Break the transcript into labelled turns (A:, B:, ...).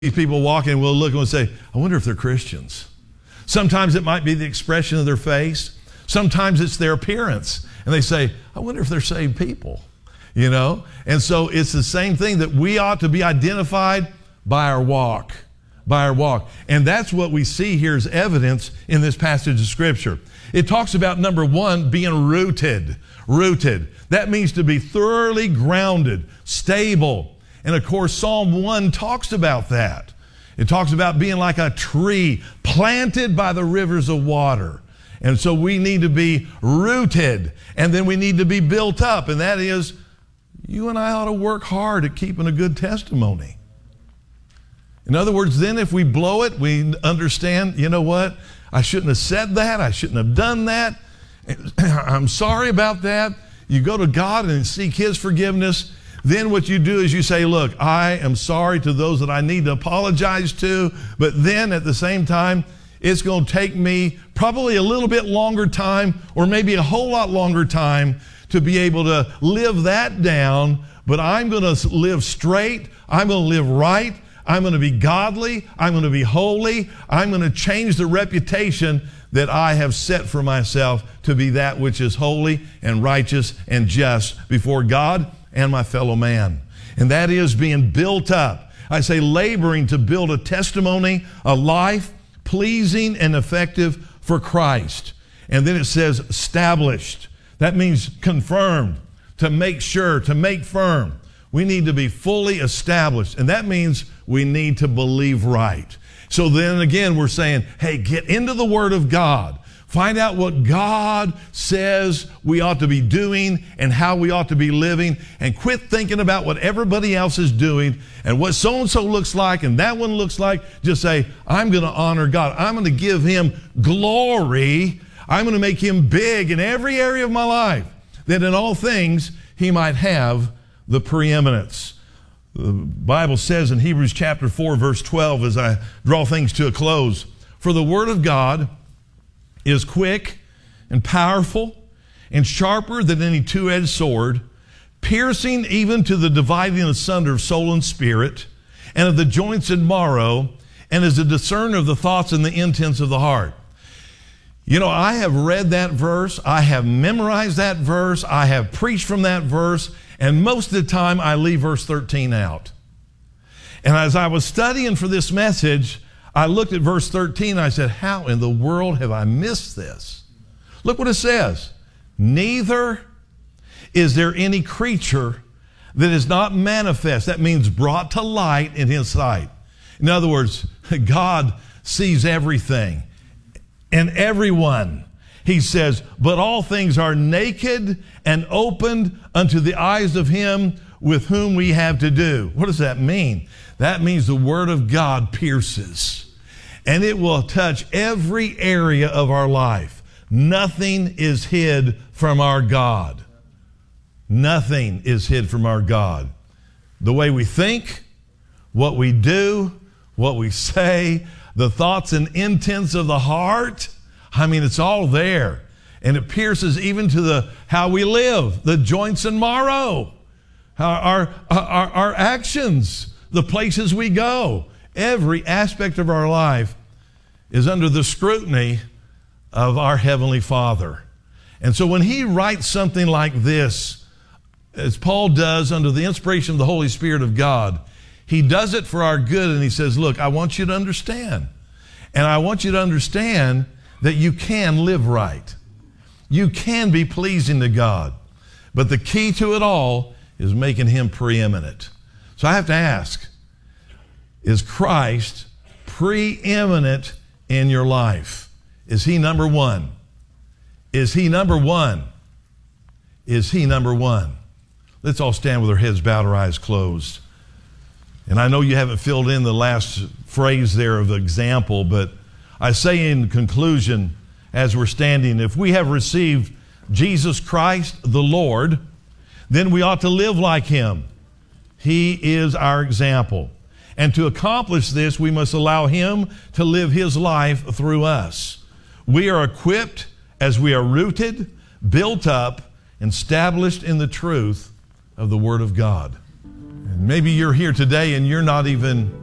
A: These people walking, we'll look and we'll say, I wonder if they're Christians. Sometimes it might be the expression of their face. Sometimes it's their appearance. And they say, I wonder if they're saved people. You know? And so it's the same thing that we ought to be identified by our walk. By our walk. And that's what we see here as evidence in this passage of Scripture. It talks about, number one, being rooted. Rooted. That means to be thoroughly grounded, stable. And of course, Psalm 1 talks about that. It talks about being like a tree planted by the rivers of water. And so we need to be rooted, and then we need to be built up. And that is, you and I ought to work hard at keeping a good testimony. In other words, then if we blow it, we understand, you know what? I shouldn't have said that. I shouldn't have done that. I'm sorry about that. You go to God and seek His forgiveness. Then what you do is you say, look, I am sorry to those that I need to apologize to, but then at the same time, it's going to take me probably a little bit longer time, or maybe a whole lot longer time, to be able to live that down, but I'm going to live straight. I'm going to live right. I'm going to be godly. I'm going to be holy. I'm going to change the reputation that I have set for myself to be that which is holy and righteous and just before God and my fellow man. And that is being built up. I say laboring to build a testimony, a life pleasing and effective for Christ. And then it says established. That means confirmed, to make sure, to make firm. We need to be fully established. And that means we need to believe right. So then again, we're saying, hey, get into the Word of God. Find out what God says we ought to be doing and how we ought to be living, and quit thinking about what everybody else is doing and what so-and-so looks like and that one looks like. Just say, I'm going to honor God. I'm going to give Him glory. I'm going to make Him big in every area of my life, that in all things He might have the preeminence. The Bible says in Hebrews chapter 4, verse 12, as I draw things to a close, for the Word of God is quick and powerful and sharper than any two-edged sword, piercing even to the dividing asunder of soul and spirit, and of the joints and marrow, and is a discerner of the thoughts and the intents of the heart. You know, I have read that verse, I have memorized that verse, I have preached from that verse, and most of the time I leave verse 13 out. And as I was studying for this message, I looked at verse 13 and I said, how in the world have I missed this? Look what it says. Neither is there any creature that is not manifest. That means brought to light in His sight. In other words, God sees everything and everyone. He says, but all things are naked and opened unto the eyes of Him with whom we have to do. What does that mean? That means the Word of God pierces, and it will touch every area of our life. Nothing is hid from our God. Nothing is hid from our God. The way we think, what we do, what we say, the thoughts and intents of the heart, I mean, it's all there. And it pierces even to how we live, the joints and marrow, our actions, the places we go. Every aspect of our life is under the scrutiny of our Heavenly Father. And so when he writes something like this, as Paul does under the inspiration of the Holy Spirit of God, he does it for our good, and he says, look, I want you to understand. And I want you to understand that you can live right. You can be pleasing to God. But the key to it all is making Him preeminent. So I have to ask, is Christ preeminent in your life? Is He number one? Is He number one? Is He number one? Let's all stand with our heads bowed, our eyes closed. And I know you haven't filled in the last phrase there of the example, but I say in conclusion, as we're standing, if we have received Jesus Christ the Lord, then we ought to live like Him. He is our example. And to accomplish this, we must allow Him to live His life through us. We are equipped as we are rooted, built up, and established in the truth of the Word of God. And maybe you're here today and you're not even